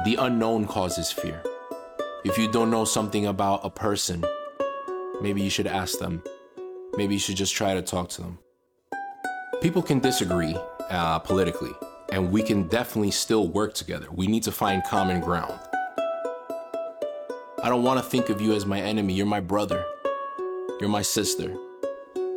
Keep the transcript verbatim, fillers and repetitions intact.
The unknown causes fear. If you don't know something about a person, maybe you should ask them. Maybe you should just try to talk to them. People can disagree uh, politically, and we can definitely still work together. We need to find common ground. I don't want to think of you as my enemy. You're my brother. You're my sister.